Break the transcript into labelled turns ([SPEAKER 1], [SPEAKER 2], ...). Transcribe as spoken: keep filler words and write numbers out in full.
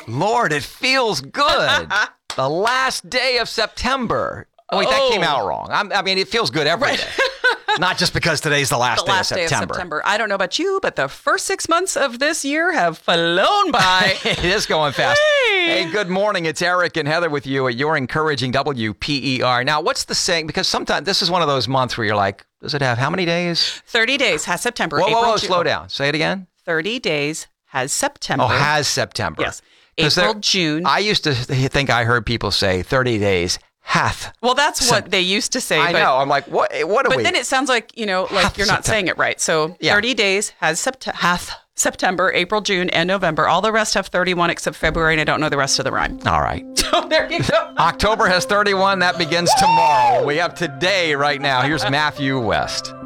[SPEAKER 1] Lord, it feels good. The last day of September. Oh, wait,
[SPEAKER 2] Oh.
[SPEAKER 1] that came out wrong. I'm, I mean, it feels good every
[SPEAKER 2] Right.
[SPEAKER 1] day. Not just because today's the last,
[SPEAKER 2] The
[SPEAKER 1] day,
[SPEAKER 2] last
[SPEAKER 1] of
[SPEAKER 2] day of
[SPEAKER 1] September.
[SPEAKER 2] September. I don't know about you, but the first six months of this year have flown by.
[SPEAKER 1] It is going fast.
[SPEAKER 2] Hey.
[SPEAKER 1] Hey, good morning. It's Eric and Heather with you at Your Encouraging W P E R. Now, what's the saying? Because sometimes this is one of those months where you're like, does it have how many days?
[SPEAKER 2] thirty days has September.
[SPEAKER 1] Whoa,
[SPEAKER 2] April,
[SPEAKER 1] whoa, whoa,
[SPEAKER 2] June.
[SPEAKER 1] slow down. Say it again.
[SPEAKER 2] thirty days has September.
[SPEAKER 1] Oh, has September.
[SPEAKER 2] Yes.
[SPEAKER 1] 'Cause
[SPEAKER 2] April,
[SPEAKER 1] there-
[SPEAKER 2] June.
[SPEAKER 1] I used to th- think I heard people say thirty days hath.
[SPEAKER 2] well, that's
[SPEAKER 1] Sep-
[SPEAKER 2] what they used to say.
[SPEAKER 1] I
[SPEAKER 2] but,
[SPEAKER 1] know. I'm like, what? What do
[SPEAKER 2] But
[SPEAKER 1] we?
[SPEAKER 2] then it sounds like, you know, like
[SPEAKER 1] Hath
[SPEAKER 2] you're not
[SPEAKER 1] September.
[SPEAKER 2] saying it right. So
[SPEAKER 1] Yeah.
[SPEAKER 2] thirty days has sept- hath September, April, June, and November. All the rest have thirty-one except February, and I don't know the rest of the rhyme.
[SPEAKER 1] All right.
[SPEAKER 2] So there you go.
[SPEAKER 1] October has thirty-one. That begins tomorrow. We have today right now. Here's Matthew West.